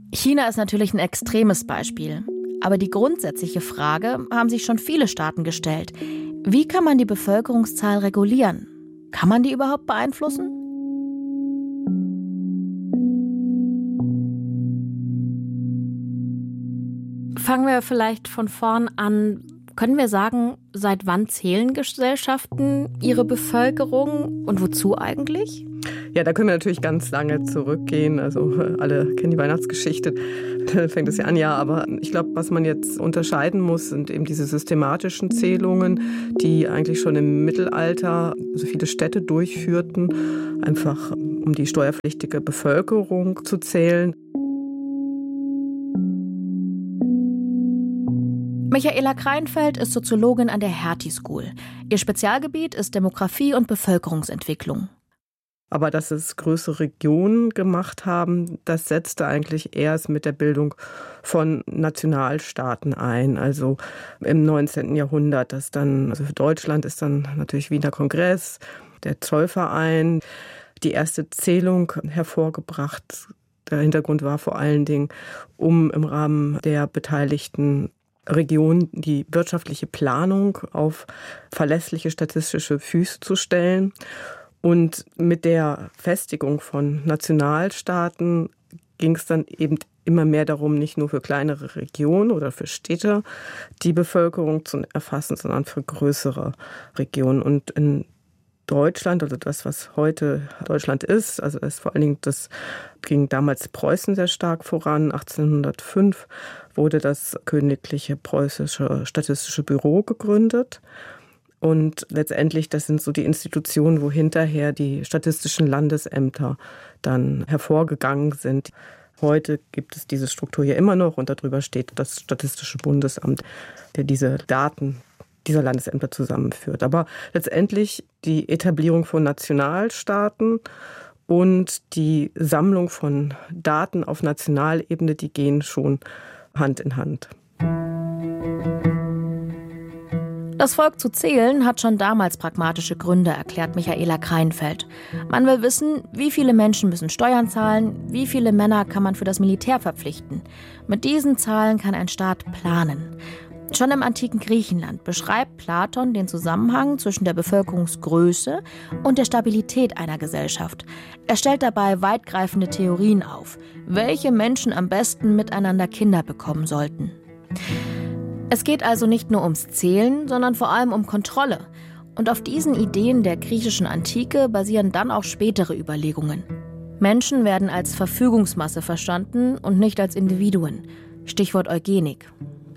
China ist natürlich ein extremes Beispiel. Aber die grundsätzliche Frage haben sich schon viele Staaten gestellt. Wie kann man die Bevölkerungszahl regulieren? Kann man die überhaupt beeinflussen? Fangen wir vielleicht von vorn an. Können wir sagen, seit wann zählen Gesellschaften ihre Bevölkerung und wozu eigentlich? Ja, da können wir natürlich ganz lange zurückgehen. Also alle kennen die Weihnachtsgeschichte, da fängt es ja an, ja. Aber ich glaube, was man jetzt unterscheiden muss, sind eben diese systematischen Zählungen, die eigentlich schon im Mittelalter so viele Städte durchführten, einfach um die steuerpflichtige Bevölkerung zu zählen. Michaela Kreinfeld ist Soziologin an der Hertie School. Ihr Spezialgebiet ist Demografie und Bevölkerungsentwicklung. Aber dass es größere Regionen gemacht haben, das setzte eigentlich erst mit der Bildung von Nationalstaaten ein. Also im 19. Jahrhundert, also für Deutschland ist dann natürlich Wiener Kongress, der Zollverein, die erste Zählung hervorgebracht. Der Hintergrund war vor allen Dingen, um im Rahmen der beteiligten Region die wirtschaftliche Planung auf verlässliche statistische Füße zu stellen. Und mit der Festigung von Nationalstaaten ging es dann eben immer mehr darum, nicht nur für kleinere Regionen oder für Städte die Bevölkerung zu erfassen, sondern für größere Regionen. Und in Deutschland, also das, was heute Deutschland ist, also vor allen Dingen, das ging damals Preußen sehr stark voran. 1805 wurde das Königliche Preußische Statistische Büro gegründet. Und letztendlich, das sind so die Institutionen, wo hinterher die statistischen Landesämter dann hervorgegangen sind. Heute gibt es diese Struktur hier immer noch und darüber steht das Statistische Bundesamt, der diese Daten dieser Landesämter zusammenführt. Aber letztendlich die Etablierung von Nationalstaaten und die Sammlung von Daten auf Nationalebene, die gehen schon Hand in Hand. Das Volk zu zählen hat schon damals pragmatische Gründe, erklärt Michaela Kreinfeld. Man will wissen, wie viele Menschen müssen Steuern zahlen, wie viele Männer kann man für das Militär verpflichten. Mit diesen Zahlen kann ein Staat planen. Schon im antiken Griechenland beschreibt Platon den Zusammenhang zwischen der Bevölkerungsgröße und der Stabilität einer Gesellschaft. Er stellt dabei weitgreifende Theorien auf, welche Menschen am besten miteinander Kinder bekommen sollten. Es geht also nicht nur ums Zählen, sondern vor allem um Kontrolle. Und auf diesen Ideen der griechischen Antike basieren dann auch spätere Überlegungen. Menschen werden als Verfügungsmasse verstanden und nicht als Individuen. Stichwort Eugenik.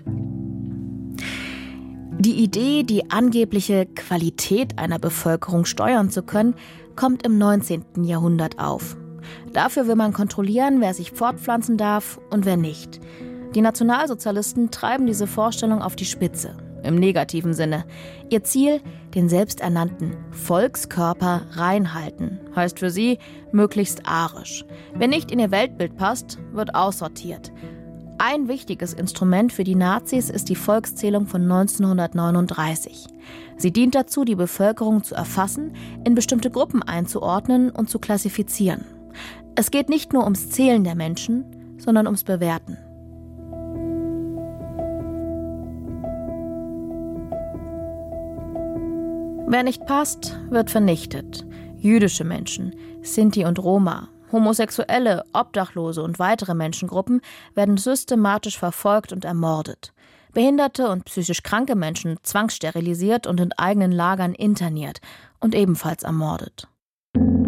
Die Idee, die angebliche Qualität einer Bevölkerung steuern zu können, kommt im 19. Jahrhundert auf. Dafür will man kontrollieren, wer sich fortpflanzen darf und wer nicht. Die Nationalsozialisten treiben diese Vorstellung auf die Spitze, im negativen Sinne. Ihr Ziel, den selbsternannten Volkskörper reinhalten, heißt für sie möglichst arisch. Wer nicht in ihr Weltbild passt, wird aussortiert. Ein wichtiges Instrument für die Nazis ist die Volkszählung von 1939. Sie dient dazu, die Bevölkerung zu erfassen, in bestimmte Gruppen einzuordnen und zu klassifizieren. Es geht nicht nur ums Zählen der Menschen, sondern ums Bewerten. Wer nicht passt, wird vernichtet. Jüdische Menschen, Sinti und Roma, Homosexuelle, Obdachlose und weitere Menschengruppen werden systematisch verfolgt und ermordet. Behinderte und psychisch kranke Menschen zwangssterilisiert und in eigenen Lagern interniert und ebenfalls ermordet.